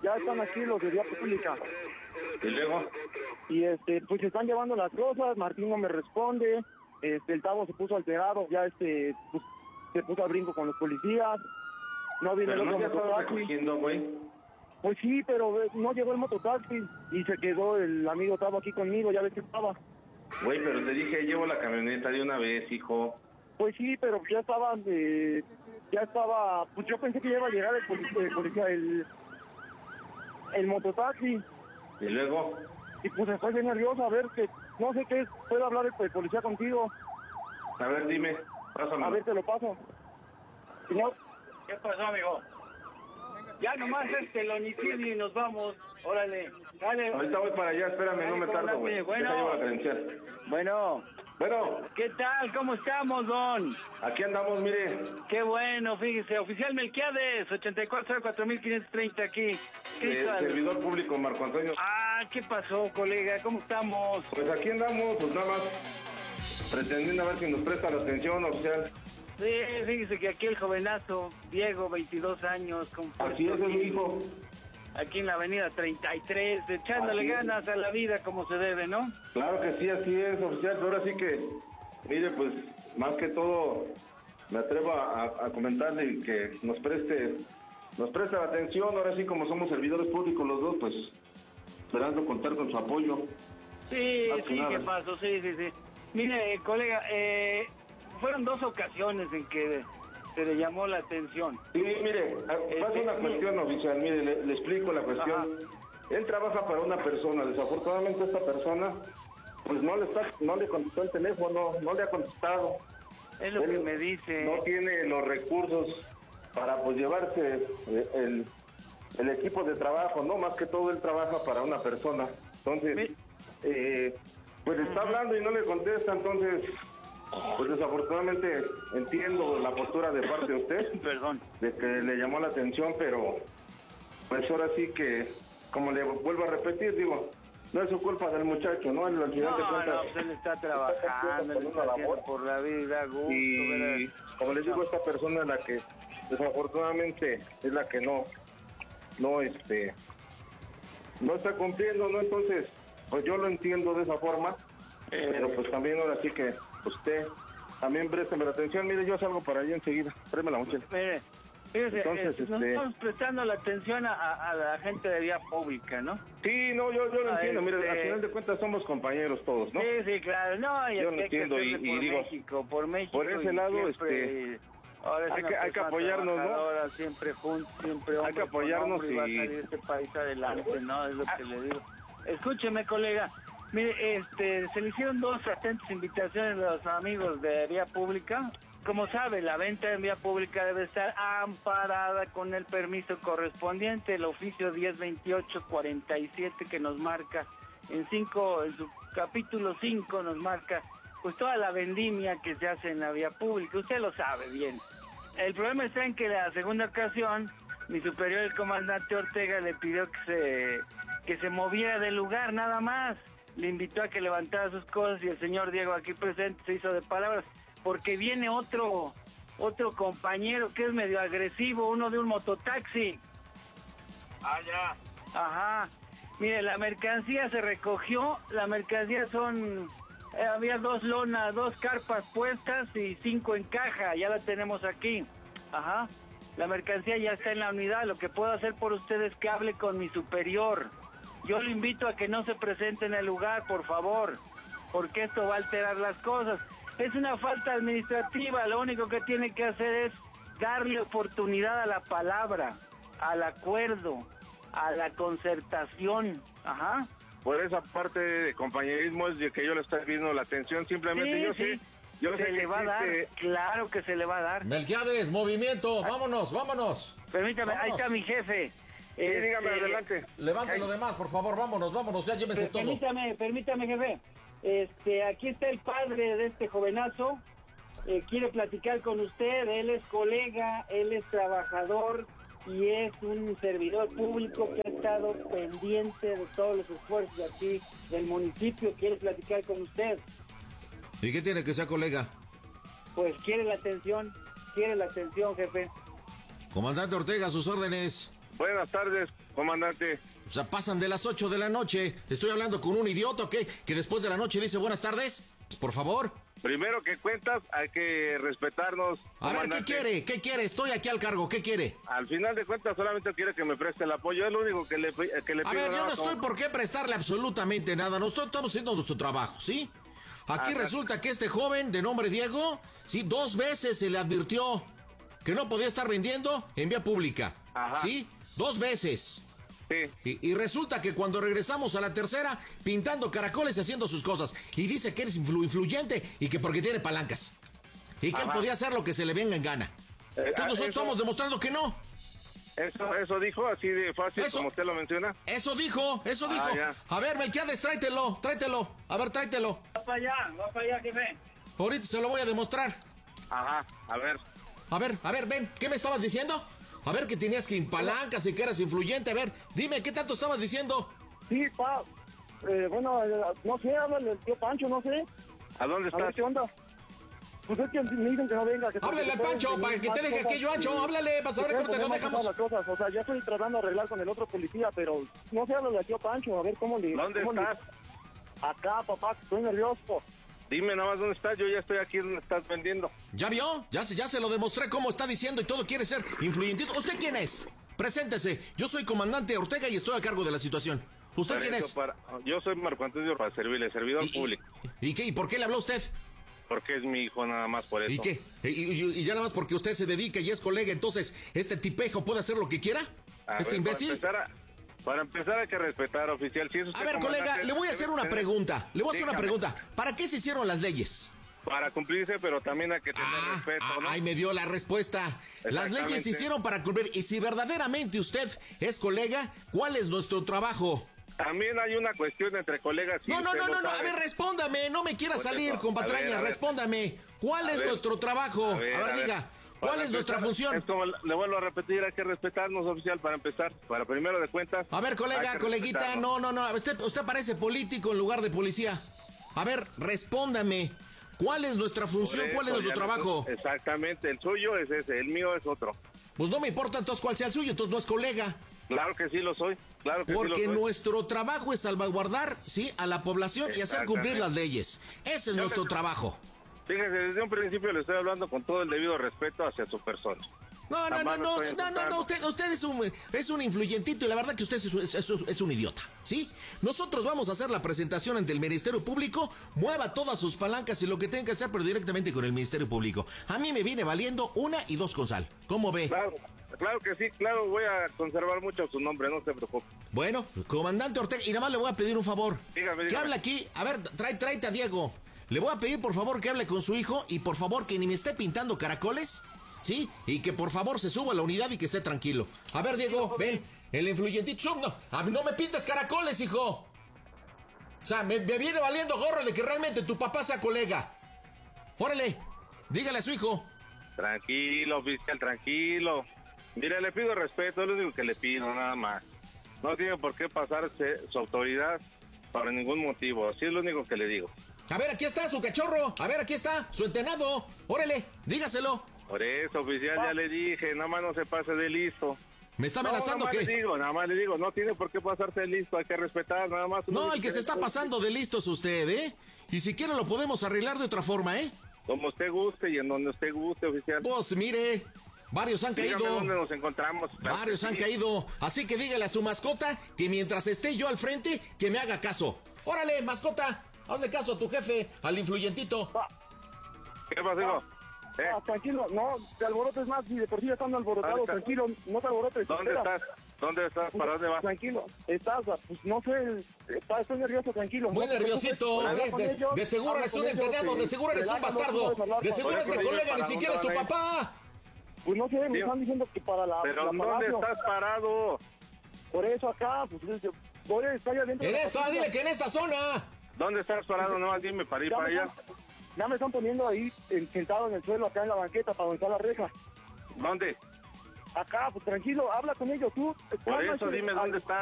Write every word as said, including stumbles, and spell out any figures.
ya están aquí los de vía pública. ¿Y luego? Y este, pues se están llevando las cosas, Martín no me responde, este, el Tavo se puso alterado, ya este, pues, se puso al brinco con los policías, no vino el ¿Pero otro no te estás mototaxi. recogiendo, güey? Pues sí, pero eh, no llegó el mototaxi y se quedó el amigo Tavo aquí conmigo, ya ves que estaba. Güey, pero te dije, llevo la camioneta de una vez, hijo. Pues sí, pero ya estaba, eh, ya estaba, pues yo pensé que ya iba a llegar el policía, el, policía, el, el mototaxi. ¿Y luego? Y pues estoy bien nervioso, a ver, que no sé qué es, puedo hablar el, el policía contigo. A ver, dime, pásame. A ver, te lo paso. Señor. ¿Qué pasó, amigo? Ya nomás este el homicidio y nos vamos. Órale, dale. Ahorita voy para allá, espérame, Dale, no me tardo, güey. bueno. Deja, llevo la credencial. Bueno, Bueno, ¿qué tal? ¿Cómo estamos, don? aquí andamos, mire. Qué bueno, fíjese, oficial Melquiades, ochenta y cuatro cero cuatro mil quinientos treinta aquí. ¿Qué Eh, tal? servidor público, Marco Antonio. Ah, ¿qué pasó, colega? ¿Cómo estamos? Pues aquí andamos, pues nada más pretendiendo a ver si nos presta la atención, oficial. Sí, fíjese que aquí el jovenazo, Diego, veintidós años, con Así es, es mi hijo. aquí en la avenida treinta y tres, echándole Así es. ganas a la vida como se debe, ¿no? Claro que sí, así es, oficial. Pero ahora sí que, mire, pues, más que todo, me atrevo a, a comentarle que nos preste, nos preste la atención. Ahora sí, como somos servidores públicos los dos, pues, esperando contar con su apoyo. Sí, Más que sí, nada. ¿qué pasó? Sí, sí, sí. Mire, colega, eh, fueron dos ocasiones en que se le llamó la atención. Sí, mire, pasa Este, una cuestión, oficial, mire, le, le explico la cuestión. Ajá. Él trabaja para una persona, desafortunadamente esta persona, pues no le está, no le contestó el teléfono, no le ha contestado. Es lo Él que me dice. No tiene los recursos para pues llevarse el, el equipo de trabajo, ¿no? Más que todo él trabaja para una persona. Entonces, Mi- eh, pues está hablando y no le contesta, entonces, pues desafortunadamente entiendo la postura de parte de usted, Perdón. de que le llamó la atención, pero pues ahora sí que, como le vuelvo a repetir, digo, no es su culpa del muchacho, ¿no? Al final de No, cuentas, no, pues él está trabajando, él está haciendo por la vida, gusto, y ¿verdad? como les digo, esta persona es la que desafortunadamente es la que no no este no está cumpliendo, ¿no? Entonces, pues yo lo entiendo de esa forma, pero pues también ahora sí que usted también présteme la atención. Mire, yo salgo para allá enseguida, préstame la mochila. Mire, fíjese, Entonces, eh, nos este- estamos prestando la atención a, a- a la gente de vía pública, ¿no? Sí, no, yo, yo lo Ah, entiendo, mire, este- al final de cuentas somos compañeros todos, ¿no? Sí, sí, claro. No, y Yo es lo que hay que entiendo, y- hacerle y por digo, México, por México. por ese y lado, siempre, este, ahora es hay una que- hay que persona apoyarnos, ¿no? trabajadora, siempre juntos, siempre hombre Hay que con apoyarnos hombre, y va a y- salir este país adelante, ¿no? Es lo que le digo. Escúcheme, colega. Mire, este, se le hicieron dos atentas invitaciones a los amigos de vía pública. Como sabe, la venta en vía pública debe estar amparada con el permiso correspondiente, el oficio diez veintiocho cuarenta y siete que nos marca en cinco, en su capítulo cinco nos marca pues toda la vendimia que se hace en la vía pública. Usted lo sabe bien. El problema está en que la segunda ocasión mi superior, el comandante Ortega, le pidió que se que se moviera del lugar nada más. Le invitó a que levantara sus cosas y el señor Diego aquí presente se hizo de palabras, porque viene otro otro compañero que es medio agresivo, uno de un mototaxi. Ah, ya. Ajá. Mire, la mercancía se recogió, la mercancía son, eh, había dos lonas, dos carpas puestas y cinco en caja, ya la tenemos aquí. Ajá. La mercancía ya está en la unidad, lo que puedo hacer por usted es que hable con mi superior. Yo le invito a que no se presente en el lugar, por favor, porque esto va a alterar las cosas. Es una falta administrativa, lo único que tiene que hacer es darle oportunidad a la palabra, al acuerdo, a la concertación. Ajá. Por esa parte de compañerismo es de que yo le estoy viendo la atención, simplemente Sí, yo sí. sé, yo sé Se le que va a dar, existe- claro que se le va a dar. Melquiades, movimiento, vámonos, vámonos. Permítame, ahí Vámonos. está mi jefe. Sí, dígame, Este, adelante. Levanten lo demás, por favor, vámonos, vámonos, ya llévese todo. Permítame, permítame, jefe. Este, aquí está el padre de este jovenazo. Eh, quiere platicar con usted. Él es colega, él es trabajador y es un servidor público que ha estado pendiente de todos los esfuerzos de aquí del municipio. Quiere platicar con usted. ¿Y qué tiene que ser colega? Pues quiere la atención, quiere la atención, jefe. Comandante Ortega, sus órdenes. Buenas tardes, comandante. O sea, pasan de las ocho de la noche. ¿Estoy hablando con un idiota o qué? Que después de la noche dice buenas tardes. Pues, por favor. Primero que cuentas, hay que respetarnos. A ver, ¿qué quiere? ¿Qué quiere? Estoy aquí al cargo. ¿Qué quiere? Al final de cuentas, solamente quiere que me preste el apoyo. Es lo único que le, que le pido. A ver, yo no nada, estoy como... por qué prestarle absolutamente nada. Nosotros estamos haciendo nuestro trabajo, ¿sí? Aquí Ajá. resulta que este joven de nombre Diego, sí, dos veces se le advirtió que no podía estar vendiendo en vía pública. Ajá. ¿Sí? Dos veces. Sí. Y, y resulta que cuando regresamos a la tercera, pintando caracoles y haciendo sus cosas. Y dice que eres influ- influyente y que porque tiene palancas. Y que Ajá. él podía hacer lo que se le venga en gana. Eh, Entonces nosotros eso- estamos demostrando que no. Eso, eso dijo, así de fácil, Eso. como usted lo menciona. Eso dijo, eso Ah, dijo. ya. A ver, Melquiades, tráetelo, tráetelo. A ver, tráetelo. Va para allá, va para allá, jefe. Ahorita se lo voy a demostrar. Ajá, a ver. A ver, a ver, ven, ¿qué me estabas diciendo? A ver, que tenías que palancas y que eras influyente. A ver, dime, ¿qué tanto estabas diciendo? Sí, pa. Eh, bueno, eh, no sé, háblale al tío Pancho, no sé. ¿A dónde A ver estás? qué onda. Pues es que me dicen que no venga. Que Háblale al porque Pancho, pueden para que venir te más deje cosas aquello ancho. y- Háblale, para saber que cómo te lo pueden dejamos. pasar las cosas. O sea, ya estoy tratando de arreglar con el otro policía, pero no sé, háblale al tío Pancho, a ver cómo le... ¿Dónde cómo le- estás? Acá, papá, estoy nervioso. Dime nada más dónde estás, yo ya estoy aquí donde estás vendiendo. ¿Ya vio? Ya se, ya se lo demostré cómo está diciendo y todo quiere ser influyentito. ¿Usted quién es? Preséntese. Yo soy comandante Ortega y estoy a cargo de la situación. ¿Usted Para quién eso, es? para- Yo soy Marco Antonio para servirle, servidor ¿Y, público. y, y qué? ¿Y por qué le habló usted? Porque es mi hijo nada más por eso. ¿Y qué? ¿Y, y- y ya nada más porque usted se dedica y es colega, entonces este tipejo puede hacer lo que quiera? A ¿Este ver, imbécil? Para empezar, a, para empezar hay que respetar, oficial. Si es usted A ver, comandante, colega, le voy a hacer debe una tener- pregunta. Le voy a hacer una Dígame. pregunta. ¿Para qué se hicieron las leyes? Para cumplirse, pero también hay que tener Ah, respeto, ah, ¿no? ahí me dio la respuesta. Las leyes Exactamente. se hicieron para cumplir. Y si verdaderamente usted es colega, ¿cuál es nuestro trabajo? También hay una cuestión entre colegas. y No, no, usted no, lo no, no, a sabe. ver, respóndame, no me quiera Pues salir eso, con a ver, patraña, a ver. respóndame. ¿Cuál A es ver, nuestro trabajo? A ver, a ver, diga, para ¿cuál es nuestra empezar, función? Es como le vuelvo a repetir, hay que respetarnos, oficial, para empezar. Para primero de cuentas. A ver, hay colega, que coleguita, respetarnos. no, no, no, usted, usted parece político en lugar de policía. A ver, respóndame, ¿cuál es nuestra Por función? ¿Cuál es eso, nuestro ya le- trabajo? Exactamente, el suyo es ese, el mío es otro. Pues no me importa entonces cuál sea el suyo, entonces no es colega. Claro que sí lo soy, claro que sí Porque lo soy. nuestro trabajo es salvaguardar, sí, a la población y hacer cumplir Exactamente. las leyes. Ese es Yo nuestro le- trabajo. Fíjese, desde un principio le estoy hablando con todo el debido respeto hacia su persona. No, no, no, Jamás lo no, estoy no, no, no, insultando. usted, usted es un, es un influyentito y la verdad que usted es, es- es- es un idiota, ¿sí? Nosotros vamos a hacer la presentación ante el Ministerio Público, mueva todas sus palancas y lo que tenga que hacer, pero directamente con el Ministerio Público. A mí me viene valiendo una y dos con sal. ¿Cómo ve? Claro, claro que sí, claro, voy a conservar mucho su nombre, no se preocupe. Bueno, comandante Ortega, y nada más le voy a pedir un favor. Dígame, Que dígame. hable aquí, a ver, trae, tráete a Diego. Le voy a pedir por favor que hable con su hijo y por favor que ni me esté pintando caracoles, ¿sí? Y que por favor se suba a la unidad y que esté tranquilo. A ver, Diego, ven, el influyentito, sub, no, a mí no me pintes caracoles, hijo. O sea, me, me viene valiendo gorro de que realmente tu papá sea colega. Órale, dígale a su hijo. Tranquilo, oficial, tranquilo. Mire, le pido respeto, es lo único que le pido, nada más. No tiene por qué pasarse su autoridad por ningún motivo, así es lo único que le digo. A ver, aquí está su cachorro. A ver, aquí está su entenado. Órale, dígaselo. Por eso, oficial, ya le dije, nada más no se pase de listo. ¿Me está No, amenazando nada más qué? le digo, nada más le digo, no tiene por qué pasarse de listo, hay que respetar, nada más. No, el que se está pasando de listos usted, ¿eh? Y si quiere lo podemos arreglar de otra forma, ¿eh? Como usted guste y en donde usted guste, oficial. Pues mire, varios han Dígame caído. dónde nos encontramos. Claro Varios que han sí. caído. Así que dígale a su mascota que mientras esté yo al frente, que me haga caso. Órale, mascota, hazle caso a tu jefe, al influyentito. Pa, ¿Qué pasó, hijo? ¿Eh? pa, tranquilo, no te alborotes más, si de por sí ya están alborotados, ¿Dónde estás? tranquilo, no te alborotes. ¿Dónde espera. estás? ¿Dónde estás? ¿Para dónde vas? Tranquilo, estás, pues no sé, está, estoy nervioso, tranquilo. Muy no te nerviosito. preocupes, habla De, con de- ellos, de seguro habla eres con un ellos, entenado, de eh, seguro eres un relájalo, bastardo. puedes hablar De con- seguro Por este eso colega dime ni para siquiera es tu dónde van a ir. papá. Pues no sé, me Digo, están diciendo que para la, ¿Pero la dónde Palacio. estás parado? Por eso acá, pues es- voy a estar allá adentro. En de la esta, patrulla. dile que en esta zona. ¿Dónde estás parado? No, dime para ir Ya para me, allá. están, ya me están poniendo ahí en- sentado en el suelo acá en la banqueta para donde está la reja. ¿Dónde? Acá, pues tranquilo, habla con ellos tú. Por Calma, eso que- dime dónde estás.